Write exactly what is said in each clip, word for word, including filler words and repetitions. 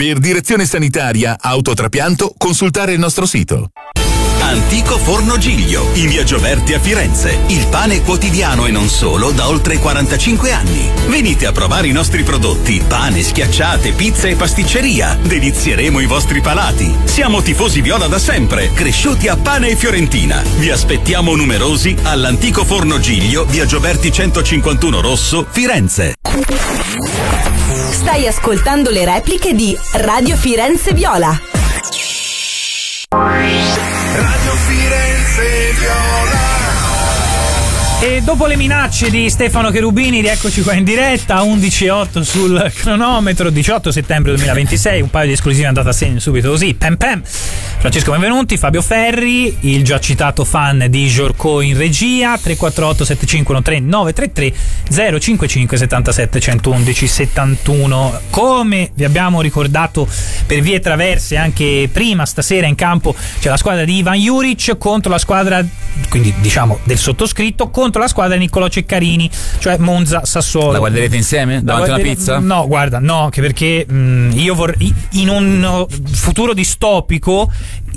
Per direzione sanitaria, autotrapianto, consultare il nostro sito. Antico Forno Giglio, in via Gioberti a Firenze. Il pane quotidiano e non solo da oltre quarantacinque anni. Venite a provare i nostri prodotti: pane, schiacciate, pizza e pasticceria. Delizieremo i vostri palati. Siamo tifosi viola da sempre, cresciuti a pane e fiorentina. Vi aspettiamo numerosi all'Antico Forno Giglio, via Gioberti centocinquantuno Rosso, Firenze. Stai ascoltando le repliche di Radio Firenze Viola. Radio Firenze Viola. E dopo le minacce di Stefano Cherubini, rieccoci qua in diretta, undici e otto sul cronometro, diciotto settembre duemilaventisei, un paio di esclusive andate a segno subito così, pam pam. Francesco Benvenuti, Fabio Ferri, il già citato fan di Giorco in regia, tre quattro otto sette cinque uno tre nove tre tre zero cinque cinque settantasette centoudici settantuno. Come vi abbiamo ricordato per vie traverse anche prima, stasera in campo c'è la squadra di Ivan Juric contro la squadra, quindi diciamo del sottoscritto, contro la squadra di Niccolò Ceccarini, cioè Monza Sassuolo. La guarderete insieme? Davanti a una pizza? No, guarda, no, anche perché mh, io vorrei, in un futuro distopico,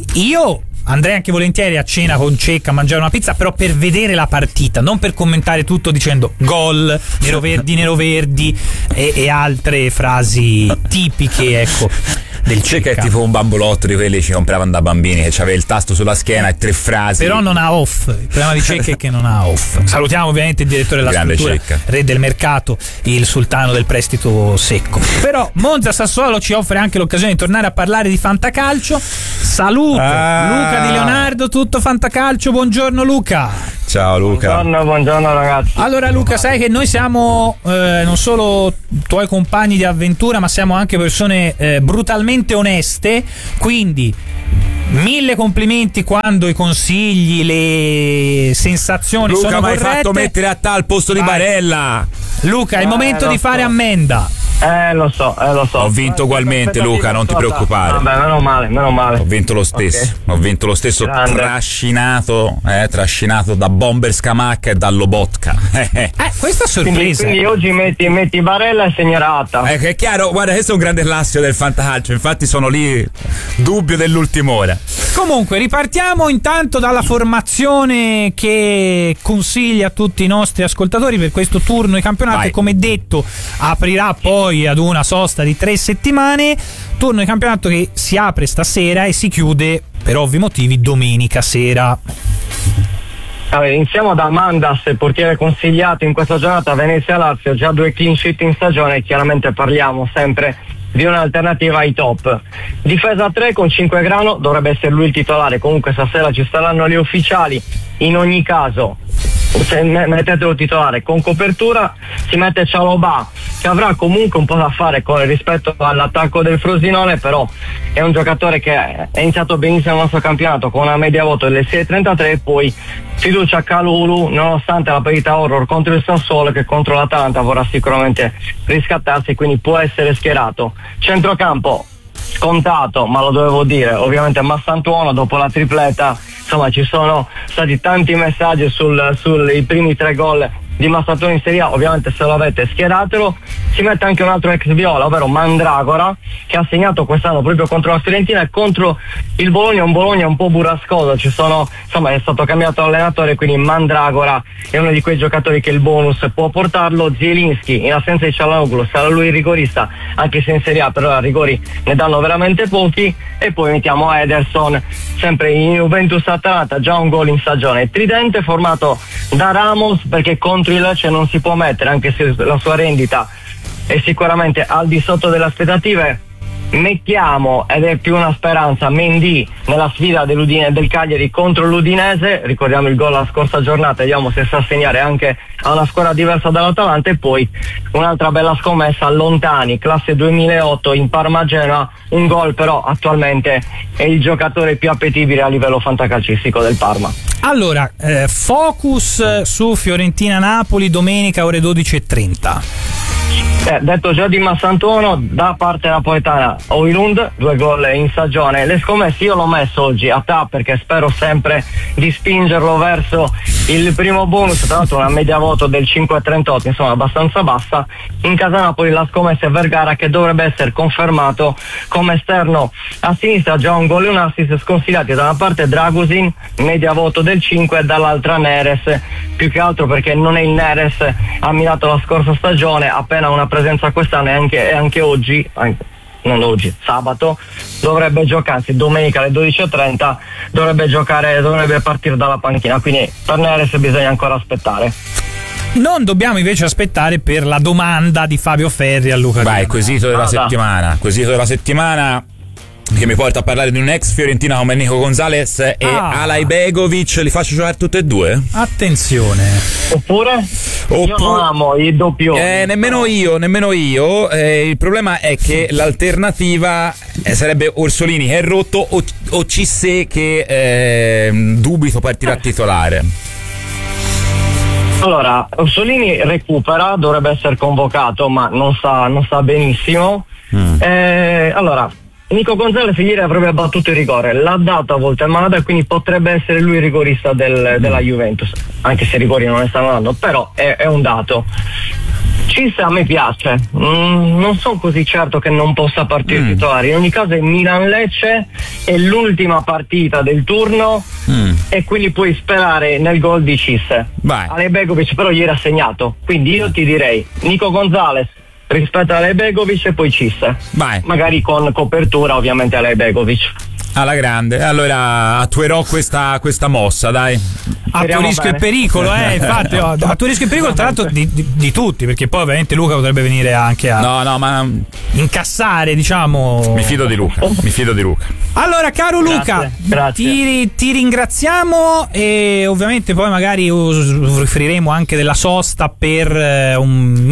io andrei anche volentieri a cena con Cecca a mangiare una pizza, però per vedere la partita, non per commentare tutto dicendo gol, neroverdi, neroverdi e, e altre frasi tipiche, ecco, del Cecca. Cecca È tipo un bambolotto di quelli che ci compravano da bambini, che aveva il tasto sulla schiena e tre frasi. Però non ha off. Il problema di Cecca è che non ha off. Salutiamo ovviamente il direttore della Grande struttura, Cecca, re del mercato, il sultano del prestito secco. Però Monza Sassuolo ci offre anche l'occasione di tornare a parlare di fantacalcio. Saluto ah. Luca Di Leonardo, tutto fantacalcio. Buongiorno Luca. Ciao Luca. Buongiorno, buongiorno ragazzi. Allora Luca, sai che noi siamo eh, non solo tuoi compagni di avventura, ma siamo anche persone eh, brutalmente oneste, quindi mille complimenti quando i consigli, le sensazioni Luca, sono mi hai corrette. fatto mettere a tal posto di Vai. Barella. Luca, è il Eh, momento lo di fare so. ammenda. Eh lo so, eh lo so. Ho vinto ugualmente Luca, non ti preoccupare. Vabbè, meno male, meno male. Ho vinto lo stesso, Ok. ho vinto lo stesso, Grande. trascinato, eh, trascinato da Bomber Scamacca e da Lobotka. Eh, questa Quindi, sorpresa. quindi oggi metti, metti Barella e segnerata. Ecco, è chiaro, guarda, questo è un grande classico del fantacalcio, infatti sono lì, dubbio dell'ultima ora. Comunque ripartiamo intanto dalla formazione che consiglia a tutti i nostri ascoltatori per questo turno di campionato. Vai. E come detto aprirà poi ad una sosta di tre settimane, turno di campionato che si apre stasera e si chiude per ovvi motivi domenica sera. Allora, iniziamo da Mandas, portiere consigliato in questa giornata Venezia-Lazio, già due clean sheet in stagione, chiaramente parliamo sempre di un'alternativa ai top. Difesa tre con cinque Grano, dovrebbe essere lui il titolare, comunque stasera ci saranno gli ufficiali, in ogni caso se mettetelo titolare. Con copertura si mette Cialobà, che avrà comunque un po' da fare con rispetto all'attacco del Frosinone, però è un giocatore che è iniziato benissimo il nostro campionato con una media voto delle sei virgola trentatré e poi fiducia a Kalulu, nonostante la partita horror contro il Sassuolo, che contro l'Atalanta vorrà sicuramente riscattarsi, quindi può essere schierato. Centrocampo scontato, ma lo dovevo dire, ovviamente Massantuono dopo la tripletta. Insomma, ci sono stati tanti messaggi sul, sui primi tre gol di Massantuono in Serie A, ovviamente se lo avete schieratelo. Si mette anche un altro ex viola, ovvero Mandragora, che ha segnato quest'anno proprio contro la Fiorentina e contro il Bologna, un Bologna un po' burrascoso, ci sono, insomma è stato cambiato allenatore, quindi Mandragora è uno di quei giocatori che il bonus può portarlo. Zielinski in assenza di Cialanoglu, sarà lui il rigorista, anche se in Serie A però i rigori ne danno veramente pochi. E poi mettiamo Ederson, sempre in Juventus Atalanta, già un gol in stagione. Tridente formato da Ramos, perché contro il Lecce non si può mettere, anche se la sua rendita è sicuramente al di sotto delle aspettative. Mettiamo, ed è più una speranza, Mendy nella sfida dell'Udine, del Cagliari contro l'Udinese. Ricordiamo il gol la scorsa giornata, vediamo se sa segnare anche a una squadra diversa dall'Atalanta. E poi un'altra bella scommessa, Lontani, classe duemilaotto, in Parma-Genoa, un gol però attualmente è il giocatore più appetibile a livello fantacalcistico del Parma. Allora, eh, focus su Fiorentina-Napoli domenica ore dodici e trenta. Eh, detto già di Massantuono, da parte napoletana Oilund, due gol in stagione. Le scommesse io l'ho messo oggi a T A perché spero sempre di spingerlo verso il primo bonus, tra l'altro una media voto del cinque virgola trentotto, insomma abbastanza bassa. In casa Napoli la scommessa è Vergara, che dovrebbe essere confermato come esterno a sinistra, già un gol e un assist, sconsigliati da una parte Dragusin, media voto del cinque, e dall'altra Neres, più che altro perché non è il Neres amminato la scorsa stagione, appena una presenza quest'anno, e anche, e anche oggi, anche, non oggi, sabato, dovrebbe giocare, anzi domenica alle dodici e trenta dovrebbe giocare, dovrebbe partire dalla panchina, quindi per Neres bisogna ancora aspettare. Non dobbiamo invece aspettare per la domanda di Fabio Ferri a Luca. Vai, quesito della ah, settimana, quesito della settimana che mi porta a parlare di un ex fiorentina come Nico Gonzalez e ah. Alajbegovic. Li faccio giocare tutte e due? Attenzione. Oppure? Oppure... Io non amo i doppioni. Eh, nemmeno io, nemmeno io. Eh, il problema è che l'alternativa eh, sarebbe Orsolini che è rotto o, o Cissé che eh, dubito partirà titolare. Allora, Orsolini recupera, dovrebbe essere convocato, ma non sta, non sta benissimo. Mm. Eh, allora, Nico Gonzalez ieri avrebbe battuto il rigore, l'ha dato a volte al Malada, quindi potrebbe essere lui il rigorista del, della Juventus, anche se i rigori non ne stanno dando, però è, è un dato. Cissa a me piace, mm, non sono così certo che non possa partire mm. titolare. In ogni caso è Milan-Lecce, è l'ultima partita del turno mm. e quindi puoi sperare nel gol di Cisse. Alajbegovic però ieri ha segnato, quindi io ti direi Nico Gonzalez rispetto a Alajbegovic e poi Cisse, magari con copertura ovviamente Alajbegovic. Alla grande, allora attuerò questa, questa mossa, dai. A tuo rischio e pericolo, eh, infatti, oh, a tuo rischio e pericolo, tra l'altro di, di, di tutti, perché poi ovviamente Luca potrebbe venire anche a no, no, ma incassare, diciamo. Mi fido di Luca, mi fido di Luca. Allora, caro Luca, grazie, grazie. Ti, ti ringraziamo e ovviamente poi magari riferiremo anche della sosta per un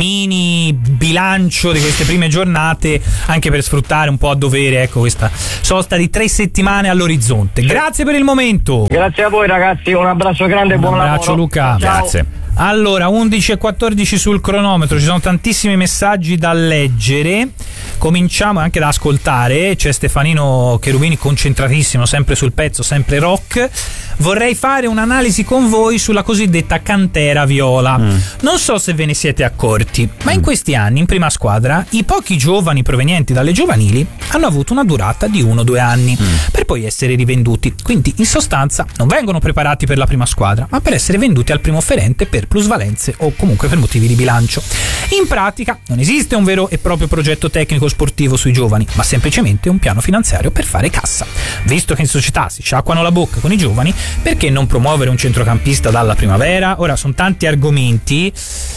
mini bilancio di queste prime giornate, anche per sfruttare un po' a dovere, ecco, questa sosta di tre settimane all'orizzonte. Grazie per il momento. Grazie a voi ragazzi, un abbraccio grande, un buon abbraccio lavoro. Luca. Ciao. Grazie. Allora, undici e quattordici sul cronometro, ci sono tantissimi messaggi da leggere, cominciamo anche da ascoltare. C'è Stefanino Cherubini concentratissimo, sempre sul pezzo, sempre rock. Vorrei fare un'analisi con voi sulla cosiddetta cantera viola. Mm. Non so se ve ne siete accorti, ma in questi anni in prima squadra i pochi giovani provenienti dalle giovanili hanno avuto una durata di uno o due anni mm. per poi essere rivenduti. Quindi in sostanza non vengono preparati per la prima squadra, ma per essere venduti al primo offerente per plusvalenze o comunque per motivi di bilancio. In pratica non esiste un vero e proprio progetto tecnico sportivo sui giovani, ma semplicemente un piano finanziario per fare cassa. Visto che in società si sciacquano la bocca con i giovani, perché non promuovere un centrocampista dalla primavera? Ora sono tanti argomenti,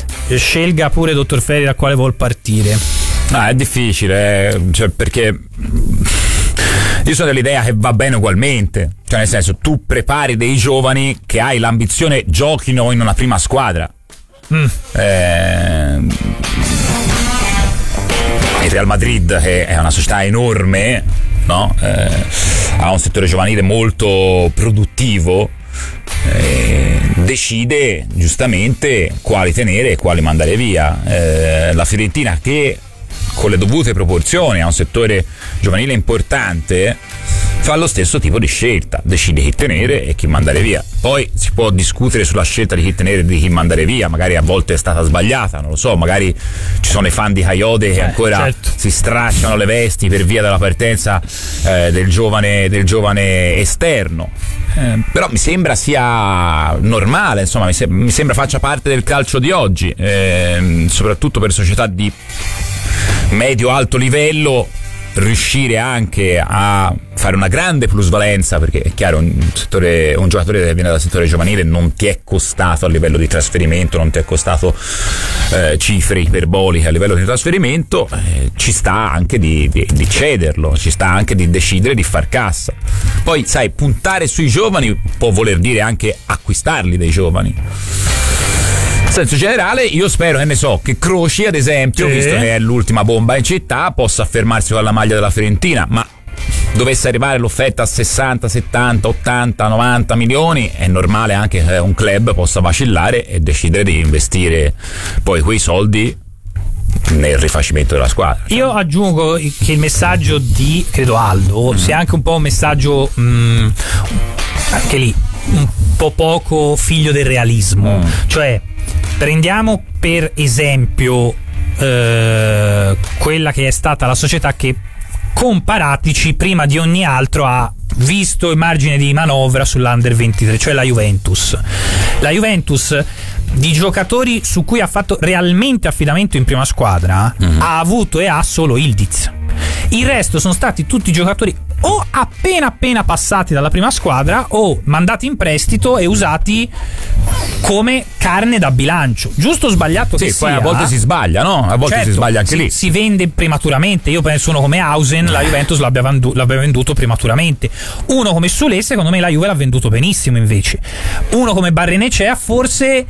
scelga pure dottor Ferri da quale vuol partire. Ah, è difficile, eh, cioè perché io sono dell'idea che va bene ugualmente, cioè nel senso tu prepari dei giovani che hai l'ambizione giochino in una prima squadra. Mm. Eh, il Real Madrid, che è una società enorme, no? Eh, ha un settore giovanile molto produttivo, eh, decide giustamente quali tenere e quali mandare via. Eh, la Fiorentina, che con le dovute proporzioni ha un settore giovanile importante, fa lo stesso tipo di scelta, decide chi tenere e chi mandare via. Poi si può discutere sulla scelta di chi tenere e di chi mandare via, magari a volte è stata sbagliata, non lo so, magari ci sono i fan di Coyote che eh, ancora certo. si stracciano le vesti per via della partenza eh, del giovane del giovane esterno. Eh, però mi sembra sia normale, insomma, mi, se- mi sembra faccia parte del calcio di oggi, eh, soprattutto per società di medio-alto livello, riuscire anche a fare una grande plusvalenza, perché è chiaro, un, settore, un giocatore che viene dal settore giovanile non ti è costato a livello di trasferimento, non ti è costato eh, cifre iperboliche a livello di trasferimento, eh, ci sta anche di, di, di cederlo, ci sta anche di decidere di far cassa. Poi sai, puntare sui giovani può voler dire anche acquistarli dei giovani. In senso generale, io spero, che ne so, che Croci, ad esempio, sì. visto che è l'ultima bomba in città, possa affermarsi con la maglia della Fiorentina, ma dovesse arrivare l'offerta a sessanta, settanta, ottanta, novanta milioni, è normale anche che un club possa vacillare e decidere di investire poi quei soldi nel rifacimento della squadra. Io aggiungo che il messaggio di, credo Aldo, mm. sia anche un po' un messaggio mh, anche lì un po' poco figlio del realismo, mm. cioè prendiamo per esempio eh, quella che è stata la società che con Paratici prima di ogni altro ha visto il margine di manovra sull'Under ventitré, cioè la Juventus. La Juventus di giocatori su cui ha fatto realmente affidamento in prima squadra mm-hmm. ha avuto e ha solo Ildiz. Il resto sono stati tutti giocatori o appena appena passati dalla prima squadra o mandati in prestito e usati come carne da bilancio, giusto o sbagliato sì, che poi sia. A volte si sbaglia, no? A volte certo, si sbaglia anche si, lì. Si vende prematuramente. Io penso uno come Hausen, la Juventus l'abbia, vendu- l'abbia venduto prematuramente. Uno come Sule, secondo me la Juve l'ha venduto benissimo invece. Uno come Barrenechea forse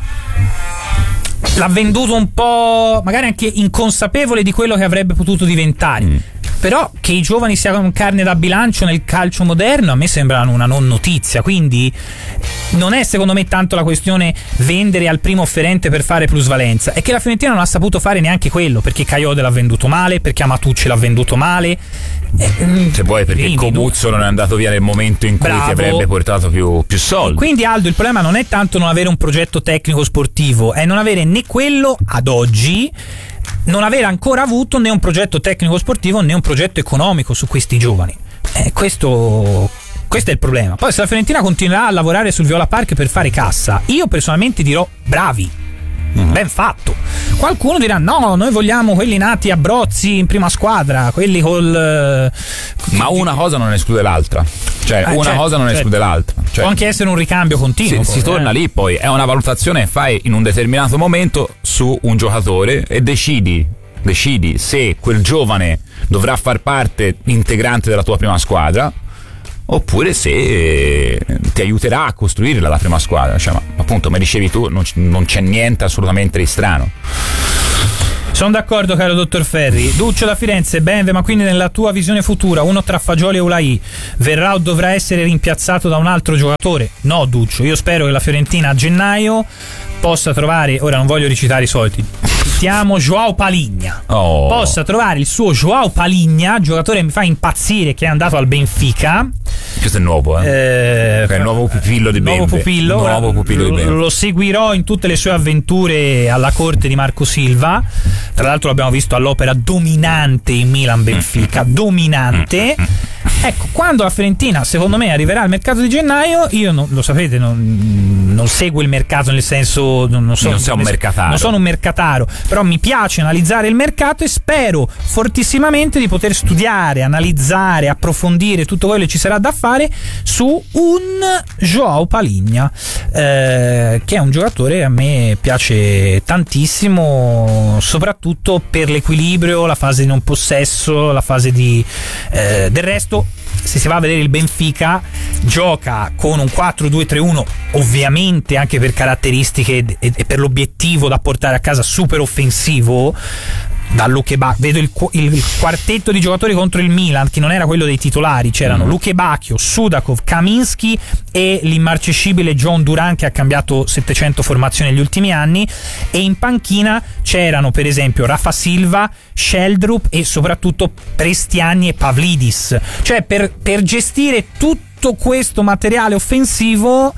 l'ha venduto un po', magari anche inconsapevole di quello che avrebbe potuto diventare. Mm. Però che i giovani siano carne da bilancio nel calcio moderno a me sembra una non notizia, quindi non è secondo me tanto la questione vendere al primo offerente per fare plusvalenza, è che la Fiorentina non ha saputo fare neanche quello, perché Kayode l'ha venduto male, perché Amatucci l'ha venduto male, eh, se vuoi perché Comuzzo non è andato via nel momento in cui bravo. ti avrebbe portato più, più soldi. E quindi Aldo, il problema non è tanto non avere un progetto tecnico sportivo, è non avere né quello ad oggi, non avere ancora avuto né un progetto tecnico sportivo né un progetto economico su questi giovani. Eh, questo, questo è il problema. Poi se la Fiorentina continuerà a lavorare sul Viola Park per fare cassa, io personalmente dirò bravi, mm. ben fatto. Qualcuno dirà no, noi vogliamo quelli nati a Brozzi in prima squadra, quelli col... Ma una cosa non esclude l'altra, cioè eh, una certo, cosa non certo. esclude l'altra, cioè, può anche essere un ricambio continuo. Si, poi, si torna eh. lì, poi è una valutazione che fai in un determinato momento su un giocatore e decidi decidi se quel giovane dovrà far parte integrante della tua prima squadra oppure se ti aiuterà a costruirla la prima squadra, cioè, ma appunto, come dicevi tu, non, non c'è niente assolutamente di strano. Sono d'accordo, caro dottor Ferri. Duccio da Firenze, Benve, ma quindi nella tua visione futura uno tra Fagioli e Ulai verrà o dovrà essere rimpiazzato da un altro giocatore? No, Duccio, io spero che la Fiorentina a gennaio possa trovare, ora non voglio recitare i soliti, citiamo Joao Paligna, oh. possa trovare il suo Joao Paligna, giocatore che mi fa impazzire, che è andato al Benfica. Questo è nuovo, eh? eh è il nuovo pupillo di nuovo Benve. pupillo, nuovo pupillo di Benve. Lo seguirò in tutte le sue avventure alla corte di Marco Silva. Tra l'altro l'abbiamo visto all'opera dominante in Milan Benfica, dominante. Ecco, quando la Fiorentina secondo me arriverà al mercato di gennaio, io non, lo sapete, non, non seguo il mercato, nel senso non, non, sono, non, sei un mercataro. non sono un mercataro, però mi piace analizzare il mercato e spero fortissimamente di poter studiare, analizzare, approfondire tutto quello che ci sarà da fare su un Joao Paligna, eh, che è un giocatore che a me piace tantissimo, soprattutto per l'equilibrio, la fase di non possesso, la fase di eh, del resto. Se si va a vedere il Benfica gioca con un quattro due tre uno, ovviamente anche per caratteristiche e, e per l'obiettivo da portare a casa super offensivo. Da Luke Bacchio, vedo il, il quartetto di giocatori contro il Milan, che non era quello dei titolari, c'erano mm. Luke Bacchio, Sudakov, Kaminsky e l'immarcescibile John Duran, che ha cambiato settecento formazioni negli ultimi anni, e in panchina c'erano per esempio Rafa Silva, Sheldrup e soprattutto Prestiani e Pavlidis. Cioè per, per gestire tutto questo materiale offensivo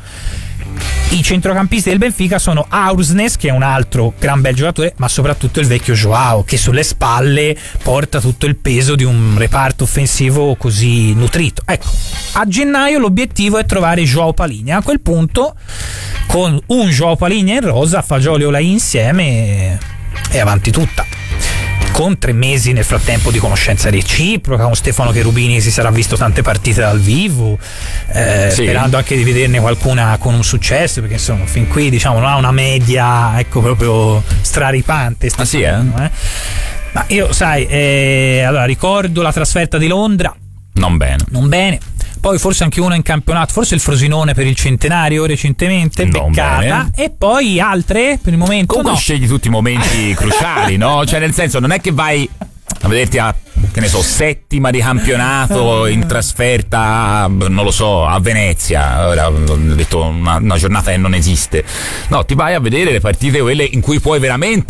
i centrocampisti del Benfica sono Aursnes, che è un altro gran bel giocatore, ma soprattutto il vecchio Joao, che sulle spalle porta tutto il peso di un reparto offensivo così nutrito. Ecco, a gennaio l'obiettivo è trovare Joao Paligna. A quel punto, con un Joao Paligna in rosa, Fagioli e Olai insieme, è avanti tutta. Con tre mesi nel frattempo di conoscenza reciproca, con Stefano Cherubini si sarà visto tante partite dal vivo, eh, sì. sperando anche di vederne qualcuna con un successo, perché insomma fin qui diciamo non ha una media, ecco, proprio straripante. Ah sì, eh? eh? Ma io sai, eh, allora ricordo la trasferta di Londra, non bene, non bene. Poi forse anche una in campionato, forse il Frosinone per il centenario recentemente, non beccata, bene. E poi altre per il momento comunque no. Scegli tutti i momenti cruciali, no? Cioè nel senso, non è che vai a vederti a, che ne so, settima di campionato in trasferta, non lo so, a Venezia. Ora ho detto una, una giornata che non esiste. No, ti vai a vedere le partite quelle in cui puoi veramente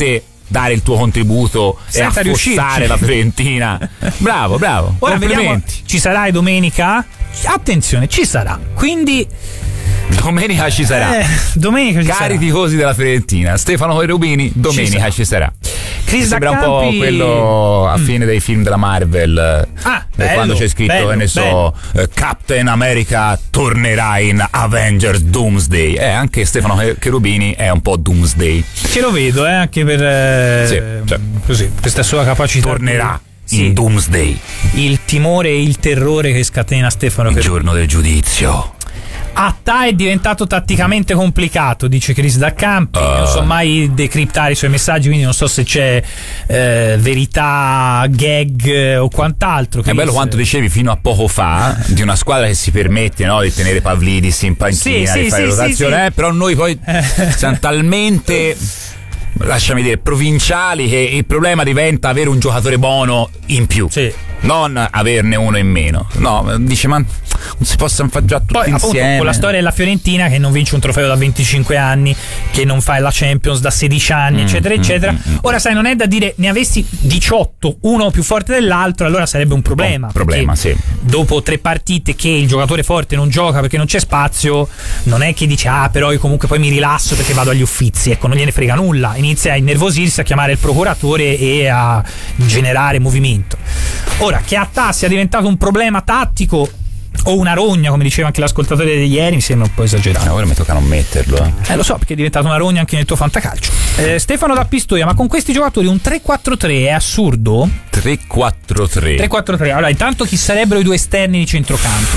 dare il tuo contributo Senza e affossare riuscirci. la Fiorentina. Bravo, bravo. Ora vediamo, complimenti. ci sarai domenica? Attenzione, ci sarà. Quindi Domenica ci sarà. eh, domenica ci Cari sarà. tifosi della Fiorentina, Stefano Cherubini, domenica ci sarà. Chris Sembra un po' Daccampi- quello a fine dei film della Marvel. Ah, eh, bello, quando c'è scritto, bello, che ne so, bello. eh, Captain America tornerà in Avengers Doomsday. Eh, anche Stefano Cherubini è un po' Doomsday. Ce lo vedo, eh, anche per eh, Sì, cioè, così, questa sua capacità. Tornerà di- sì, in Doomsday, il timore e il terrore che scatena Stefano il Cherubini. giorno del giudizio. Atta è diventato tatticamente complicato, dice Chris Daccampi. Uh. Non so mai decriptare i suoi messaggi, quindi non so se c'è eh, verità, gag eh, o quant'altro. È Chris. bello quanto dicevi fino a poco fa di una squadra che si permette, no, di tenere Pavlidis in panchina, Sì, di sì, fare sì, rotazione, sì, sì. eh, però noi poi siamo talmente, lasciami dire, provinciali che il problema diventa avere un giocatore buono in più. Sì. Non averne uno in meno. No, dice, ma non si possono fare già tutti Poi appunto insieme. con la storia della Fiorentina che non vince un trofeo da venticinque anni, che non fa la Champions da sedici anni, Mm, eccetera mm, eccetera. mm, mm. Ora sai, non è da dire ne avessi diciotto, uno più forte dell'altro, allora sarebbe un problema. Un problema, perché sì. Dopo tre partite che il giocatore forte non gioca perché non c'è spazio, non è che dice ah però io comunque poi mi rilasso perché vado agli uffizi, ecco, non gliene frega nulla, inizia a innervosirsi, a chiamare il procuratore e a generare movimento. Ora che Attà sia diventato un problema tattico o una rogna, come diceva anche l'ascoltatore di ieri, mi sembra un po' esagerato. Eh, ora mi tocca non metterlo. Eh. Eh, lo so, perché è diventata una rogna anche nel tuo fantacalcio. Eh, Stefano da Pistoia, ma con questi giocatori un tre quattro tre è assurdo? tre quattro tre. tre quattro tre. Allora, intanto chi sarebbero i due esterni di centrocampo?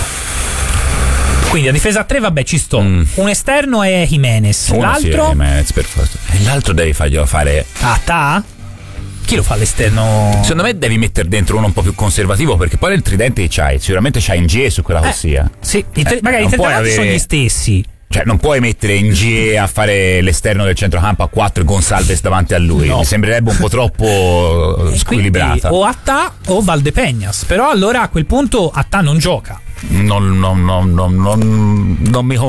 Quindi a difesa a tre, vabbè, ci sto. Mm. Un esterno è Jimenez. Uno L'altro? sì, Jimenez, per forza. E l'altro devi farglielo fare. Attà? Chi lo fa all'esterno? Secondo me devi mettere dentro uno un po' più conservativo, perché poi nel tridente che c'hai, sicuramente c'hai Ngie su quella corsia. Sì, i tre- Eh, magari i non tre puoi davanti avere- sono gli stessi. Cioè, non puoi mettere Ngie a fare l'esterno del centrocampo a quattro e Gonsalves davanti a lui. No. Mi sembrerebbe un po' troppo E squilibrata. quindi o Attà o Valdepeñas. Però allora a quel punto Attà non gioca. Non, non, non, non, non, non mi